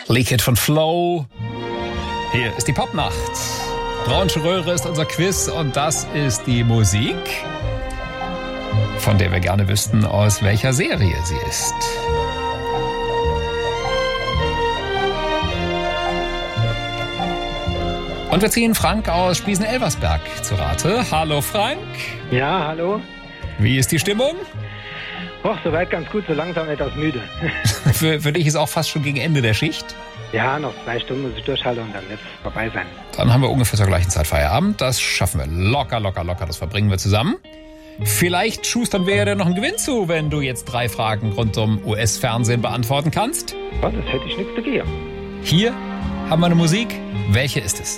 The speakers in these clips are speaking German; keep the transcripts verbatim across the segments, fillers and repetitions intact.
Liquid von Flow. Hier ist die Popnacht. Braunsche Röhre ist unser Quiz und das ist die Musik, von der wir gerne wüssten, aus welcher Serie sie ist. Und wir ziehen Frank aus Spiesen-Elversberg zu Rate. Hallo Frank. Ja, hallo. Wie ist die Stimmung? Och, soweit ganz gut, so langsam etwas müde. für, für dich ist auch fast schon gegen Ende der Schicht. Ja, noch zwei Stunden muss ich durchhalten und dann wird es vorbei sein. Dann haben wir ungefähr zur gleichen Zeit Feierabend. Das schaffen wir locker, locker, locker. Das verbringen wir zusammen. Vielleicht schustern wir ja dann noch einen Gewinn zu, wenn du jetzt drei Fragen rund um U S-Fernsehen beantworten kannst. Ja, das hätte ich nichts dagegen. Hier haben wir eine Musik. Welche ist es?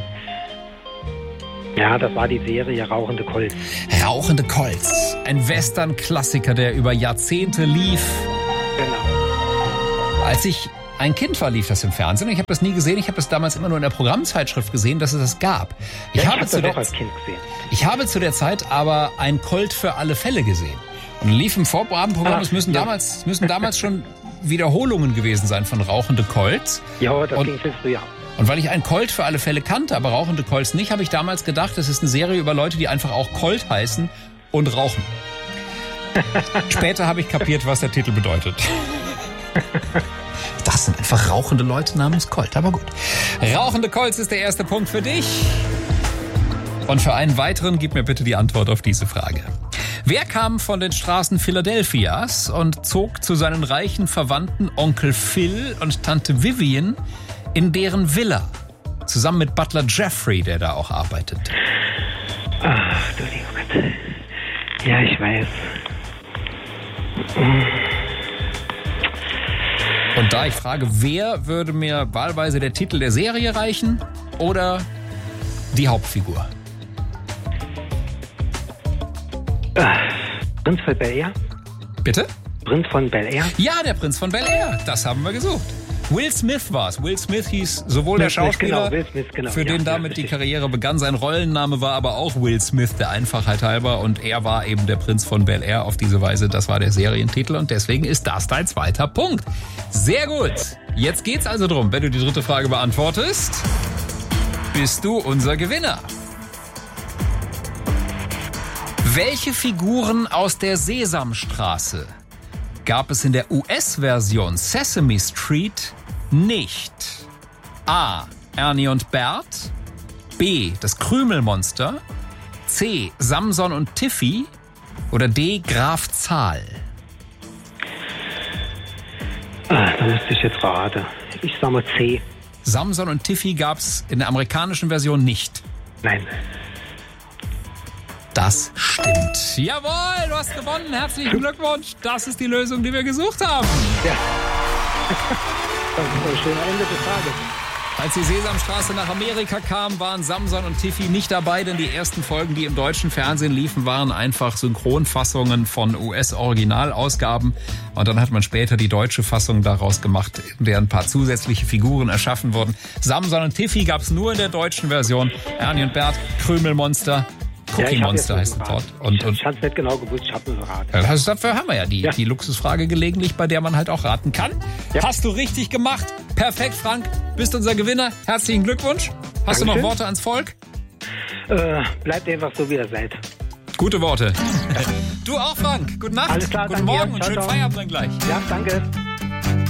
Ja, das war die Serie Rauchende Colts. Rauchende Colts. Ein Western-Klassiker, der über Jahrzehnte lief. Genau. Als ich ein Kind war, lief das im Fernsehen. Ich habe das nie gesehen. Ich habe das damals immer nur in der Programmzeitschrift gesehen, dass es das gab. Ich, ja, habe, ich zu habe der, das auch als Kind gesehen. ich habe zu der Zeit aber ein Colt für alle Fälle gesehen. Und lief im Vorabendprogramm. Ah, es müssen, ja. damals, es müssen damals schon Wiederholungen gewesen sein von Rauchende Colts. Ja, das Und- ging viel früher. Und weil ich einen Colt für alle Fälle kannte, aber Rauchende Colts nicht, habe ich damals gedacht, das ist eine Serie über Leute, die einfach auch Colt heißen und rauchen. Später habe ich kapiert, was der Titel bedeutet. Das sind einfach rauchende Leute namens Colt, aber gut. Rauchende Colts ist der erste Punkt für dich. Und für einen weiteren gib mir bitte die Antwort auf diese Frage. Wer kam von den Straßen Philadelphias und zog zu seinen reichen Verwandten Onkel Phil und Tante Vivian in deren Villa? Zusammen mit Butler Jeffrey, der da auch arbeitet. Ach, du lieber Gott. Ja, ich weiß. Und da ich frage, wer, würde mir wahlweise der Titel der Serie reichen oder die Hauptfigur? Ah, Prinz von Bel-Air? Bitte? Prinz von Bel-Air? Ja, der Prinz von Bel-Air. Das haben wir gesucht. Will Smith war es. Will Smith hieß sowohl der Will Smith, Schauspieler, genau, Will Smith, genau. für den Ja, damit ja, die richtig. Karriere begann. Sein Rollenname war aber auch Will Smith, der Einfachheit halber. Und er war eben der Prinz von Bel-Air auf diese Weise. Das war der Serientitel und deswegen ist das dein zweiter Punkt. Sehr gut. Jetzt geht's also drum. Wenn du die dritte Frage beantwortest, bist du unser Gewinner. Welche Figuren aus der Sesamstraße gab es in der U S-Version Sesame Street nicht? A. Ernie und Bert. B. Das Krümelmonster. C. Samson und Tiffy. Oder D. Graf Zahl. Ah, da müsste ich jetzt raten. Ich sag mal C. Samson und Tiffy gab es in der amerikanischen Version nicht. Nein. Das stimmt. Jawohl, du hast gewonnen. Herzlichen Glückwunsch. Das ist die Lösung, die wir gesucht haben. Ja. Das ist ein schöner Ende des Tages. Als die Sesamstraße nach Amerika kam, waren Samson und Tiffy nicht dabei, denn die ersten Folgen, die im deutschen Fernsehen liefen, waren einfach Synchronfassungen von U S-Originalausgaben. Und dann hat man später die deutsche Fassung daraus gemacht, in der ein paar zusätzliche Figuren erschaffen wurden. Samson und Tiffy gab es nur in der deutschen Version. Ernie und Bert, Krümelmonster, Cookie Ja, ich hab Monster jetzt heißt das einen dort. Rat. Und, Ich, und ich hab's nicht genau gewusst, ich hab nur geraten. Ja, das, dafür haben wir ja die, Ja. die Luxusfrage gelegentlich, bei der man halt auch raten kann. Ja. Hast du richtig gemacht. Perfekt, Frank. Bist unser Gewinner. Herzlichen Glückwunsch. Hast du noch Dankeschön. Worte ans Volk? Äh, bleibt einfach so, wie ihr seid. Gute Worte. Du auch, Frank. Gute Nacht. Alles klar, Guten danke. Morgen und Ciao, schönen ciao. Feierabend dann gleich. Ja, danke.